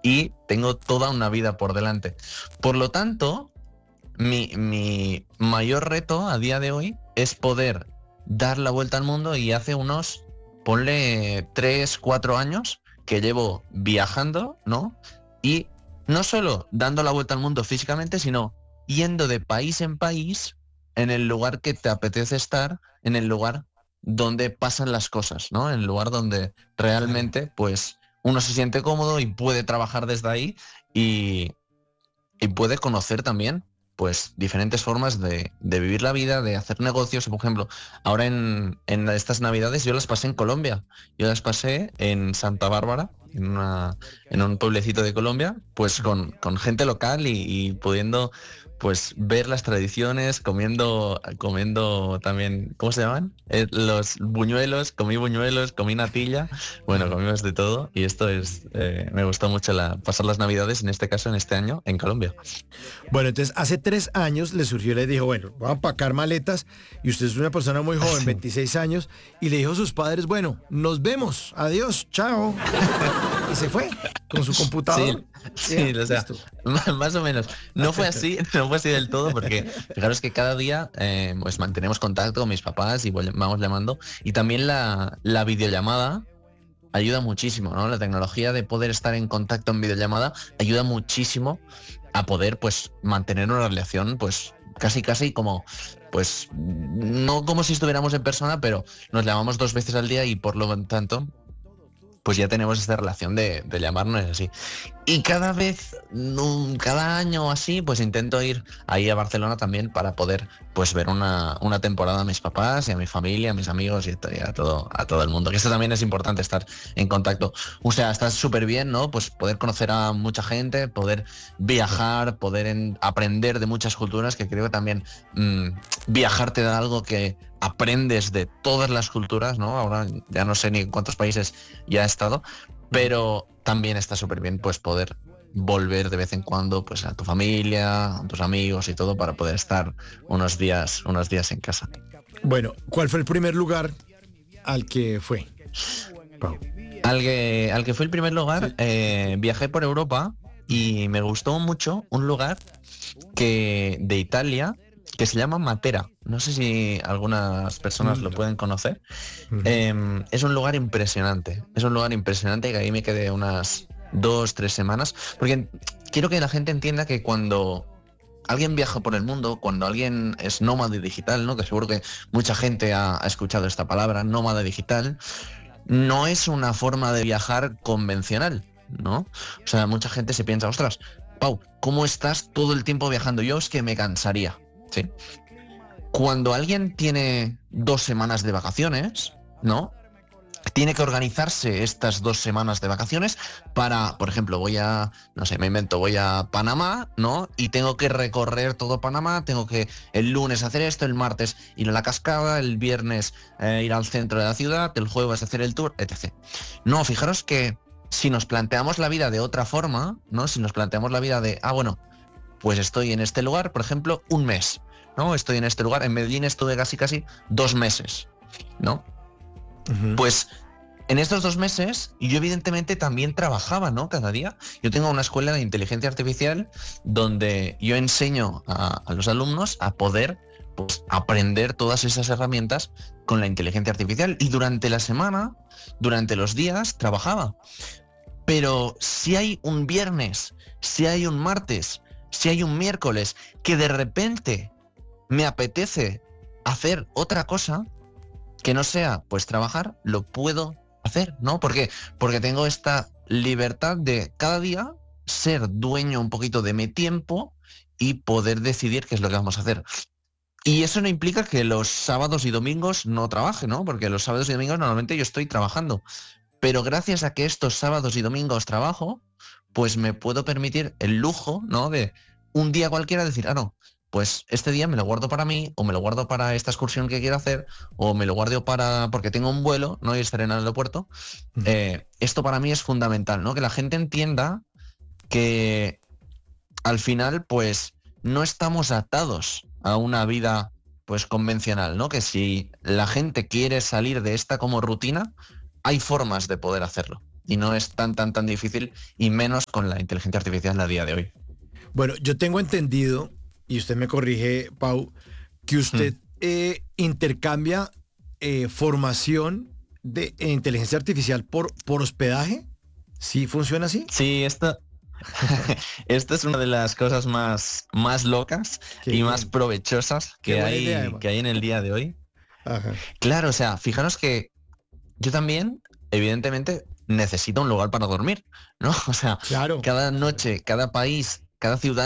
y tengo toda una vida por delante. Por lo tanto, mi mayor reto a día de hoy es poder dar la vuelta al mundo, y hace unos, ponle 3, 4 años que llevo viajando, ¿no? Y no solo dando la vuelta al mundo físicamente, sino yendo de país en país en el lugar que te apetece estar, en el lugar donde pasan las cosas, ¿no? En el lugar donde Claro. realmente, pues, uno se siente cómodo y puede trabajar desde ahí, y, y puede conocer también pues diferentes formas de vivir la vida, de hacer negocios. Por ejemplo, ahora en estas navidades yo las pasé en Colombia. Yo las pasé en Santa Bárbara, en un pueblecito de Colombia, pues con gente local, y pudiendo pues ver las tradiciones, comiendo también, ¿cómo se llaman? Los buñuelos, comí natilla. Bueno, comimos de todo, y esto es, me gustó mucho pasar las navidades, en este caso, en este año, en Colombia. Bueno, entonces hace 3 años le surgió y le dijo, bueno, voy a empacar maletas y usted es una persona muy joven, 26 años, y le dijo a sus padres, bueno, nos vemos, adiós, chao. Y se fue con su Sí, computador. sí, Ya, o sea, listo. más o menos. No fue así, no fue así del todo, porque fijaros que cada día pues mantenemos contacto con mis papás y vamos llamando, y también la videollamada ayuda muchísimo, ¿no? La tecnología de poder estar en contacto en videollamada ayuda muchísimo a poder pues mantener una relación pues casi como, pues no como si estuviéramos en persona, pero nos llamamos 2 veces al día, y por lo tanto pues ya tenemos esta relación de llamarnos así. Y cada vez, cada año o así, pues intento ir ahí a Barcelona también para poder pues ver una temporada a mis papás y a mi familia, a mis amigos, y a todo el mundo. Que esto también es importante, estar en contacto. O sea, está súper bien, ¿no? Pues poder conocer a mucha gente, poder viajar, poder aprender de muchas culturas, que creo que también viajar te da algo, que aprendes de todas las culturas, ¿no? Ahora ya no sé ni en cuántos países ya he estado, pero también está súper bien pues poder volver de vez en cuando pues a tu familia, a tus amigos y todo, para poder estar unos días en casa. Bueno, ¿cuál fue el primer lugar al que fue, Pau? Al que fue el primer lugar, Sí. viajé por Europa, y me gustó mucho un lugar de Italia, que se llama Matera. No sé si algunas personas lo No. pueden conocer. Ujú. Es un lugar impresionante. Es un lugar impresionante, que ahí me quedé unas 2, 3 semanas, porque quiero que la gente entienda que cuando alguien viaja por el mundo, cuando alguien es nómada digital, ¿no? Que seguro que mucha gente ha escuchado esta palabra, nómada digital, no es una forma de viajar convencional, ¿no? O sea, mucha gente se piensa, ostras, Pau, ¿cómo estás todo el tiempo viajando? Yo es que me cansaría, ¿sí? Cuando alguien tiene 2 semanas de vacaciones, ¿no? Tiene que organizarse estas 2 semanas de vacaciones para, por ejemplo, no sé, me invento, voy a Panamá, ¿no? Y tengo que recorrer todo Panamá, tengo que el lunes hacer esto, el martes ir a la cascada, el viernes ir al centro de la ciudad, el jueves hacer el tour, etc. No, fijaros que si nos planteamos la vida de otra forma, ¿no? Si nos planteamos la vida de, bueno, pues estoy en este lugar, por ejemplo, un mes, ¿no? Estoy en este lugar, en Medellín estuve casi 2 meses, ¿no? Ujú. Pues en estos 2 meses yo evidentemente también trabajaba, ¿no? Cada día. Yo tengo una escuela de inteligencia artificial donde yo enseño a los alumnos a poder pues, aprender todas esas herramientas con la inteligencia artificial. Y durante la semana, durante los días, trabajaba. Pero si hay un viernes, si hay un martes, si hay un miércoles, que de repente me apetece hacer otra cosa, que no sea pues trabajar, lo puedo hacer, ¿no? Porque tengo esta libertad de cada día ser dueño un poquito de mi tiempo y poder decidir qué es lo que vamos a hacer. Y eso no implica que los sábados y domingos no trabaje, ¿no? Porque los sábados y domingos normalmente yo estoy trabajando. Pero gracias a que estos sábados y domingos trabajo, pues me puedo permitir el lujo, ¿no? De un día cualquiera decir, no, pues este día me lo guardo para mí, o me lo guardo para esta excursión que quiero hacer, o me lo guardo porque tengo un vuelo, ¿no? Y estaré en el aeropuerto. Ujú. Esto para mí es fundamental, ¿no? Que la gente entienda que al final, pues, no estamos atados a una vida, pues, convencional, ¿no? Que si la gente quiere salir de esta como rutina, hay formas de poder hacerlo. y no es tan difícil, y menos con la inteligencia artificial a día de hoy. Bueno, yo tengo entendido, y usted me corrige, Pau, que usted intercambia formación de inteligencia artificial por hospedaje. ¿Sí funciona así? Sí, esta es una de las cosas más locas Qué y más bien. provechosas Qué que buena idea, hay, además. que hay en el día de hoy. Ajá. Claro, o sea, fijaros que yo también, evidentemente, necesito un lugar para dormir, ¿no? O sea, Claro. cada noche, cada país, cada ciudad